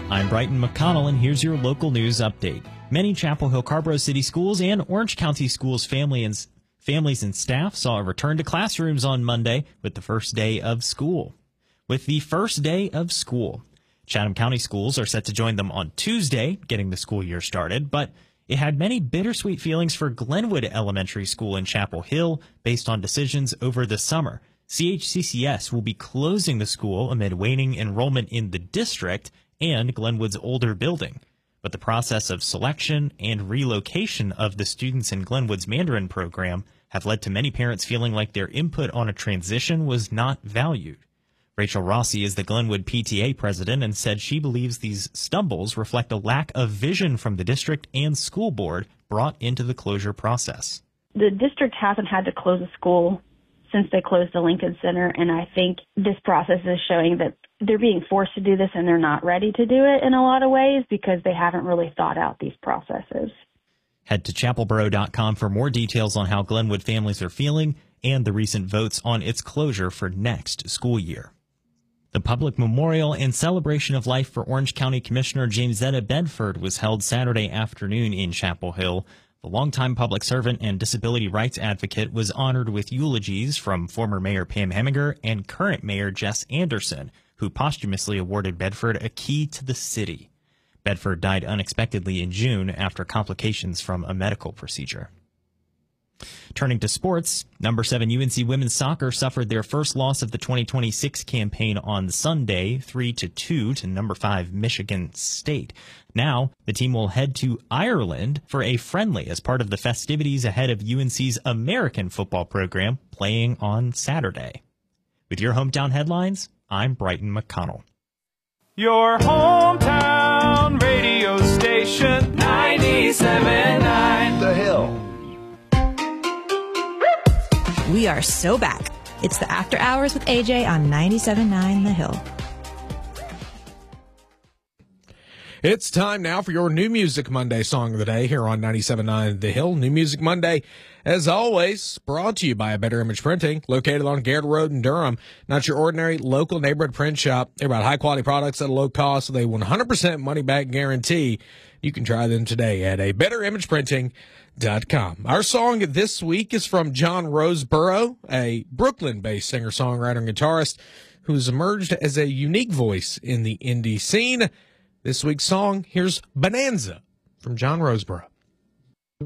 I'm Brighton McConnell, and here's your local news update. Many Chapel Hill Carborough City schools and Orange County schools families and staff saw a return to classrooms on Monday with the first day of school. Chatham County schools are set to join them on Tuesday, getting the school year started, but it had many bittersweet feelings for Glenwood Elementary School in Chapel Hill based on decisions over the summer. CHCCS will be closing the school amid waning enrollment in the district and Glenwood's older building. But the process of selection and relocation of the students in Glenwood's Mandarin program have led to many parents feeling like their input on a transition was not valued. Rachel Rossi is the Glenwood PTA president and said she believes these stumbles reflect a lack of vision from the district and school board brought into the closure process. The district hasn't had to close a school since they closed the Lincoln Center, and I think this process is showing that they're being forced to do this and they're not ready to do it in a lot of ways because they haven't really thought out these processes. Head to chapelboro.com for more details on how Glenwood families are feeling and the recent votes on its closure for next school year. The public memorial and celebration of life for Orange County Commissioner Jamesetta Bedford was held Saturday afternoon in Chapel Hill. The longtime public servant and disability rights advocate was honored with eulogies from former Mayor Pam Heminger and current Mayor Jess Anderson, who posthumously awarded Bedford a key to the city. Bedford died unexpectedly in June after complications from a medical procedure. Turning to sports, number 7 UNC women's soccer suffered their first loss of the 2026 campaign on Sunday, 3-2 to number 5 Michigan State. Now, the team will head to Ireland for a friendly as part of the festivities ahead of UNC's American football program playing on Saturday. With your hometown headlines, I'm Brighton McConnell. Your hometown radio station, 97.9 The Hill. We are so back. It's the After Hours with AJ on 97.9 The Hill. It's time now for your New Music Monday song of the day here on 97.9 The Hill. New Music Monday, as always, brought to you by A Better Image Printing, located on Garrett Road in Durham. Not your ordinary local neighborhood print shop. They're about high-quality products at a low cost with a 100% money-back guarantee. You can try them today at abetterimageprinting.com. Our song this week is from John Roseborough, a Brooklyn-based singer-songwriter and guitarist who's emerged as a unique voice in the indie scene. This week's song, here's Bonanza from John Roseborough.